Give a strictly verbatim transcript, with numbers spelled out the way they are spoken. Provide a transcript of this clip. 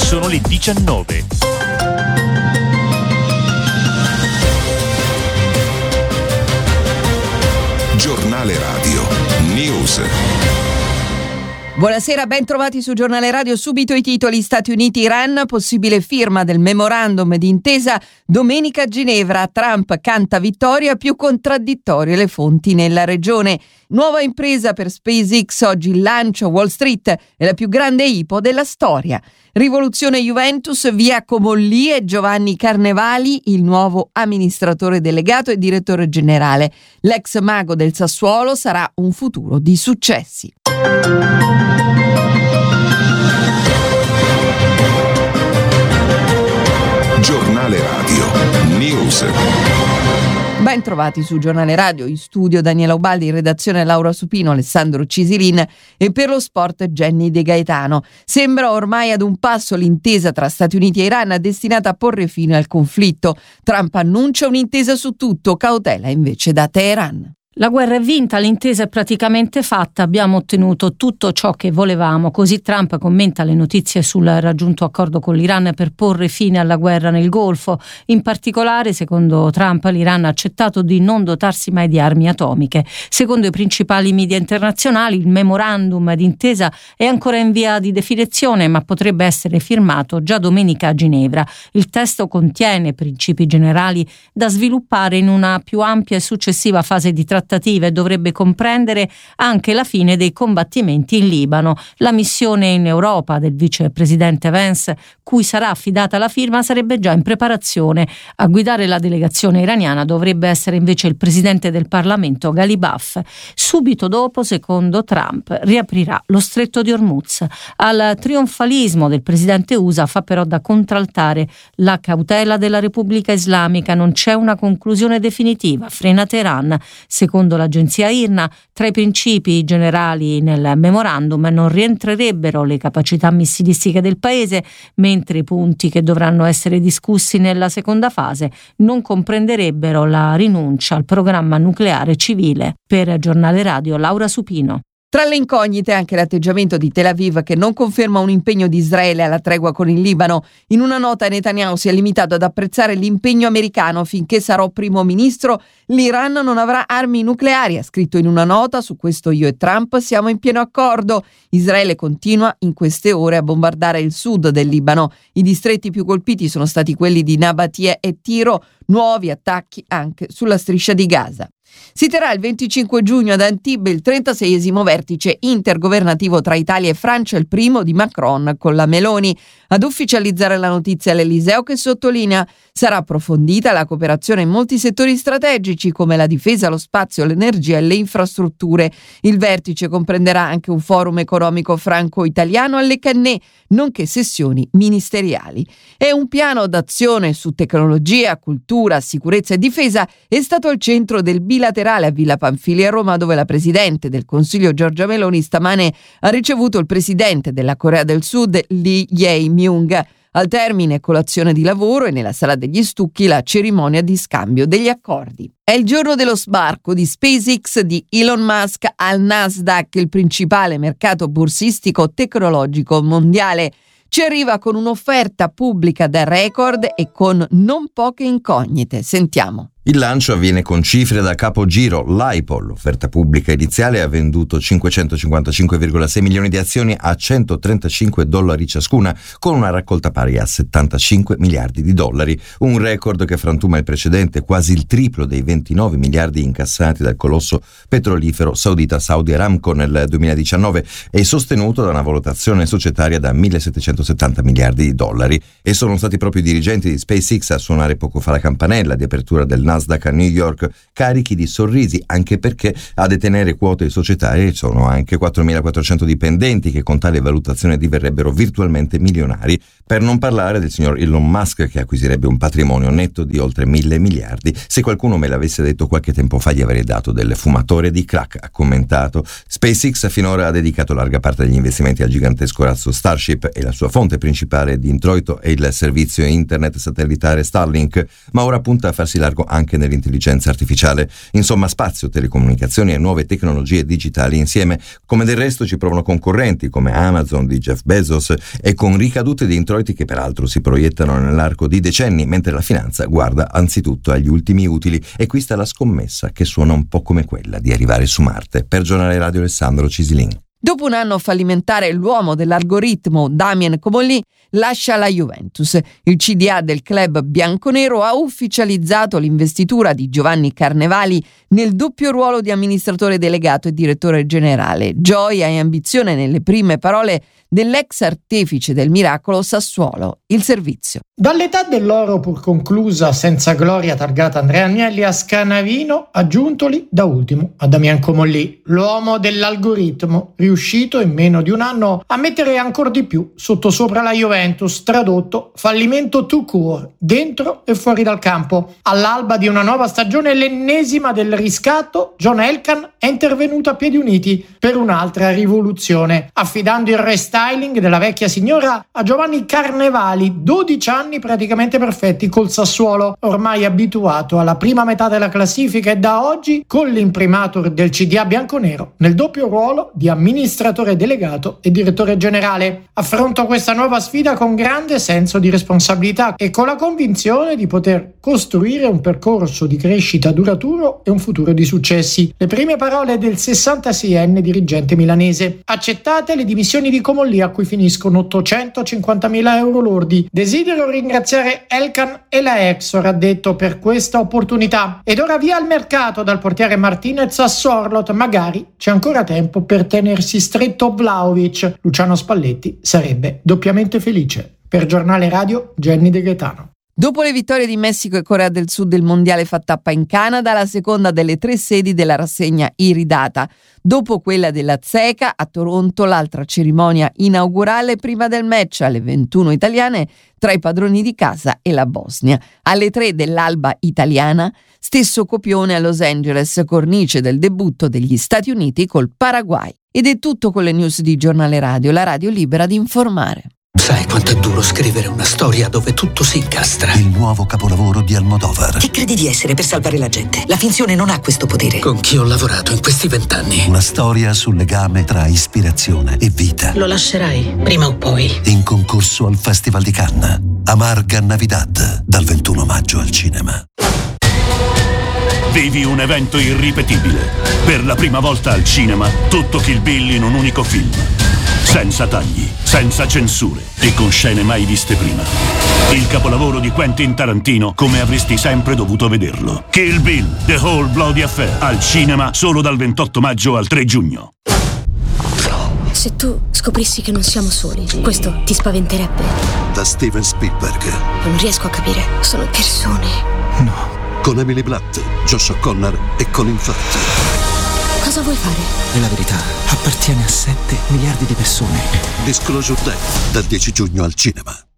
Sono le diciannove. Giornale Radio News. Buonasera, ben trovati su Giornale Radio. Subito i titoli. Stati Uniti-Iran, possibile firma del memorandum d'intesa domenica a Ginevra. Trump canta vittoria, più contraddittorie le fonti nella regione. Nuova impresa per SpaceX, oggi il lancio. Wall Street è la più grande ipo della storia. Rivoluzione Juventus, via Comolli e Giovanni Carnevali, il nuovo amministratore delegato e direttore generale. L'ex mago del Sassuolo sarà un futuro di successi. Giornale Radio News. Ben trovati su Giornale Radio, in studio Daniela Ubaldi, in redazione Laura Supino, Alessandro Cisilin e per lo sport Jenny De Gaetano. Sembra ormai ad un passo l'intesa tra Stati Uniti e Iran destinata a porre fine al conflitto. Trump annuncia un'intesa su tutto, cautela invece da Teheran. La guerra è vinta, l'intesa è praticamente fatta, abbiamo ottenuto tutto ciò che volevamo. Così Trump commenta le notizie sul raggiunto accordo con l'Iran per porre fine alla guerra nel Golfo. In particolare, secondo Trump, l'Iran ha accettato di non dotarsi mai di armi atomiche. Secondo i principali media internazionali, il memorandum d'intesa è ancora in via di definizione, ma potrebbe essere firmato già domenica a Ginevra. Il testo contiene principi generali da sviluppare in una più ampia e successiva fase di trattativa e dovrebbe comprendere anche la fine dei combattimenti in Libano. La missione in Europa del vicepresidente Vance, cui sarà affidata la firma, sarebbe già in preparazione. A guidare la delegazione iraniana dovrebbe essere invece il presidente del Parlamento Ghalibaf. Subito dopo, secondo Trump, riaprirà lo stretto di Hormuz. Al trionfalismo del presidente U S A fa però da contraltare la cautela della Repubblica Islamica. Non c'è una conclusione definitiva, frena Teheran. Secondo Secondo l'agenzia I R N A, tra i principi generali nel memorandum non rientrerebbero le capacità missilistiche del paese, mentre i punti che dovranno essere discussi nella seconda fase non comprenderebbero la rinuncia al programma nucleare civile. Per Giornale Radio, Laura Supino. Tra le incognite anche l'atteggiamento di Tel Aviv, che non conferma un impegno di Israele alla tregua con il Libano. In una nota Netanyahu si è limitato ad apprezzare l'impegno americano: finché sarò primo ministro l'Iran non avrà armi nucleari. Ha scritto in una nota: su questo io e Trump siamo in pieno accordo. Israele continua in queste ore a bombardare il sud del Libano. I distretti più colpiti sono stati quelli di Nabatie e Tiro, nuovi attacchi anche sulla striscia di Gaza. Si terrà il venticinque giugno ad Antibes il trentaseiesimo vertice intergovernativo tra Italia e Francia, il primo di Macron con la Meloni. Ad ufficializzare la notizia l'Eliseo, che sottolinea: sarà approfondita la cooperazione in molti settori strategici come la difesa, lo spazio, l'energia e le infrastrutture. Il vertice comprenderà anche un forum economico franco-italiano alle Cannè, nonché sessioni ministeriali. E un piano d'azione su tecnologia, cultura, sicurezza e difesa è stato al centro del bilaterale a Villa Pamphili a Roma, dove la presidente del Consiglio Giorgia Meloni stamane ha ricevuto il presidente della Corea del Sud Lee Jae-myung. Al termine colazione di lavoro e nella sala degli stucchi la cerimonia di scambio degli accordi. È il giorno dello sbarco di SpaceX di Elon Musk al Nasdaq, il principale mercato borsistico tecnologico mondiale. Ci arriva con un'offerta pubblica da record e con non poche incognite. Sentiamo. Il lancio avviene con cifre da capogiro. L'I P O, l'offerta pubblica iniziale, ha venduto cinquecentocinquantacinque virgola sei milioni di azioni a centotrentacinque dollari ciascuna, con una raccolta pari a settantacinque miliardi di dollari, un record che frantuma il precedente, quasi il triplo dei ventinove miliardi incassati dal colosso petrolifero saudita Saudi Aramco nel duemiladiciannove e sostenuto da una valutazione societaria da millesettecentosettanta miliardi di dollari. E sono stati proprio i dirigenti di SpaceX a suonare poco fa la campanella di apertura del Nasdaq a New York, carichi di sorrisi, anche perché a detenere quote societarie sono anche quattromilaquattrocento dipendenti che con tale valutazione diverrebbero virtualmente milionari, per non parlare del signor Elon Musk, che acquisirebbe un patrimonio netto di oltre mille miliardi. Se qualcuno me l'avesse detto qualche tempo fa, gli avrei dato del fumatore di crack, ha commentato. SpaceX finora ha dedicato larga parte degli investimenti al gigantesco razzo Starship e la sua fonte principale di introito è il servizio internet satellitare Starlink, ma ora punta a farsi largo anche anche nell'intelligenza artificiale. Insomma, spazio, telecomunicazioni e nuove tecnologie digitali insieme, come del resto ci provano concorrenti come Amazon di Jeff Bezos, e con ricadute di introiti che peraltro si proiettano nell'arco di decenni, mentre la finanza guarda anzitutto agli ultimi utili. E qui sta la scommessa che suona un po' come quella di arrivare su Marte. Per Giornale Radio Alessandro Cisilin. Dopo un anno fallimentare, l'uomo dell'algoritmo Damien Comolli lascia la Juventus. Il C D A del club bianconero ha ufficializzato l'investitura di Giovanni Carnevali nel doppio ruolo di amministratore delegato e direttore generale. Gioia e ambizione nelle prime parole dell'ex artefice del miracolo Sassuolo. Il servizio. Dall'età dell'oro pur conclusa senza gloria targata Andrea Agnelli a Scanavino, aggiuntoli da ultimo a Damien Comolli, l'uomo dell'algoritmo, riuscito in meno di un anno a mettere ancora di più sottosopra la Juventus, tradotto fallimento tout court, dentro e fuori dal campo. All'alba di una nuova stagione, l'ennesima del riscatto, John Elkann è intervenuto a piedi uniti per un'altra rivoluzione, affidando il restyling della vecchia signora a Giovanni Carnevali, dodici anni praticamente perfetti col Sassuolo, ormai abituato alla prima metà della classifica e da oggi con l'imprimatur del C D A bianconero nel doppio ruolo di amministratore delegato e direttore generale. Affronto questa nuova sfida con grande senso di responsabilità e con la convinzione di poter costruire un percorso di crescita duraturo e un futuro di successi. Le prime parole del sessantaseienne dirigente milanese. Accettate le dimissioni di Comolli, a cui finiscono ottocentocinquantamila euro lordi. Desidero ringraziare Elkann e la Exor, ha detto, per questa opportunità. Ed ora via al mercato dal portiere Martinez a Sorloth, magari c'è ancora tempo per tenersi stretto Vlahovic. Luciano Spalletti sarebbe doppiamente felice. Per Giornale Radio, Jenny De Gaetano. Dopo le vittorie di Messico e Corea del Sud del mondiale fa tappa in Canada, la seconda delle tre sedi della rassegna iridata. Dopo quella della Zeca a Toronto, l'altra cerimonia inaugurale prima del match alle ventuno italiane tra i padroni di casa e la Bosnia. Alle tre dell'alba italiana, stesso copione a Los Angeles, cornice del debutto degli Stati Uniti col Paraguay. Ed è tutto con le news di Giornale Radio, la radio libera di informare. Sai quanto è duro scrivere una storia dove tutto si incastra? Il nuovo capolavoro di Almodovar. Chi credi di essere per salvare la gente? La finzione non ha questo potere. Con chi ho lavorato in questi vent'anni? Una storia sul legame tra ispirazione e vita. Lo lascerai, prima o poi. In concorso al Festival di Cannes. Amarga Navidad, dal ventuno maggio al cinema. Vivi un evento irripetibile. Per la prima volta al cinema, tutto Kill Bill in un unico film. Senza tagli, senza censure e con scene mai viste prima. Il capolavoro di Quentin Tarantino come avresti sempre dovuto vederlo. Kill Bill, The Whole Bloody Affair, al cinema solo dal ventotto maggio al tre giugno. Se tu scoprissi che non siamo soli, questo ti spaventerebbe? Da Steven Spielberg. Non riesco a capire, sono persone. No. Con Emily Blunt, Josh O'Connor e Colin Firth. Cosa vuoi fare? E la verità appartiene a sette miliardi di persone. Disclosure Day, dal dieci giugno al cinema.